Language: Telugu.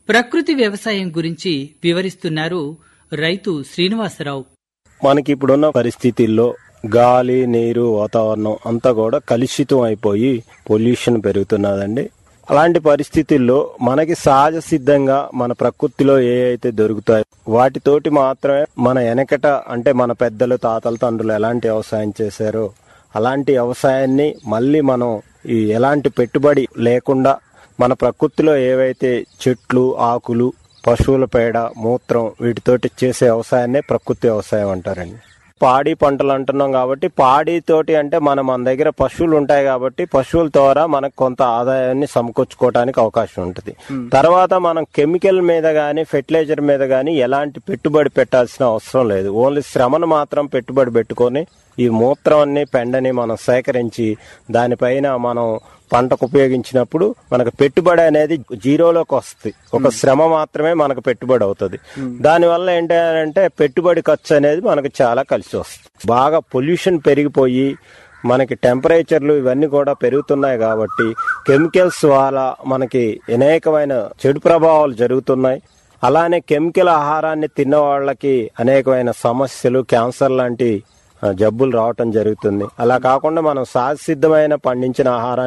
ప్రకృతి వ్యవసాయం గురించి వివరిస్తున్నారు రైతు శ్రీనివాసరావు. మనకి ఇప్పుడున్న పరిస్థితుల్లో గాలి, నీరు, వాతావరణం అంతా కూడా కలుషితం అయిపోయి పొల్యూషన్ పెరుగుతున్నదండి. అలాంటి పరిస్థితుల్లో మనకి సహజ సిద్ధంగా మన ప్రకృతిలో ఏ అయితే దొరుకుతాయో వాటితోటి మాత్రమే మన వెనకట అంటే మన పెద్దలు, తాతలు, తండ్రులు ఎలాంటి వ్యవసాయం చేశారో అలాంటి వ్యవసాయాన్ని మళ్ళీ మనం ఎలాంటి పెట్టుబడి లేకుండా మన ప్రకృతిలో ఏవైతే చెట్లు, ఆకులు, పశువుల పేడ, మూత్రం వీటితోటి చేసే వ్యవసాయాన్నే ప్రకృతి వ్యవసాయం అంటారండి. పాడి పంటలు అంటున్నాం కాబట్టి పాడితోటి అంటే మన దగ్గర పశువులు ఉంటాయి కాబట్టి పశువుల ద్వారా మనకు కొంత ఆదాయాన్ని సమకూర్చుకోవడానికి అవకాశం ఉంటుంది. తర్వాత మనం కెమికల్ మీద గానీ ఫెర్టిలైజర్ మీద గానీ ఎలాంటి పెట్టుబడి పెట్టాల్సిన అవసరం లేదు. ఓన్లీ శ్రమను మాత్రం పెట్టుబడి పెట్టుకొని ఈ మూత్రాన్ని, పెండని మనం సేకరించి దానిపైన మనం పంటకు ఉపయోగించినప్పుడు మనకు పెట్టుబడి అనేది జీరోలోకి వస్తుంది. ఒక శ్రమ మాత్రమే మనకు పెట్టుబడి అవుతుంది. దానివల్ల ఏంటంటే పెట్టుబడి ఖర్చు అనేది మనకు చాలా కలిసి వస్తుంది. బాగా పొల్యూషన్ పెరిగిపోయి మనకి టెంపరేచర్లు ఇవన్నీ కూడా పెరుగుతున్నాయి కాబట్టి కెమికల్స్ వల్ల మనకి అనేకమైన చెడు ప్రభావాలు జరుగుతున్నాయి. అలానే కెమికల్ ఆహారాన్ని తిన్న వాళ్ళకి అనేకమైన సమస్యలు, క్యాన్సర్ లాంటి జబ్బులు రావటం జరుగుతుంది. అలా కాకుండా మనం సహజసిద్ధమైన పండించిన ఆహారాన్ని